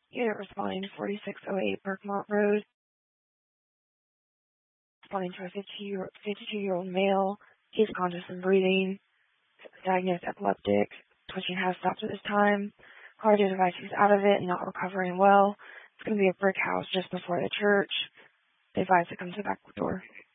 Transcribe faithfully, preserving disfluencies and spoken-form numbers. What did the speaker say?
Unit responding to forty-six oh eight Berkmont Road. Responding to a fifty-two-year-old male. He's conscious and breathing. Diagnosed epileptic. Twitching has stopped at this time. Cardio device is out of it and not recovering well. It's going to be a brick house just before the church. They advise to come to the back door.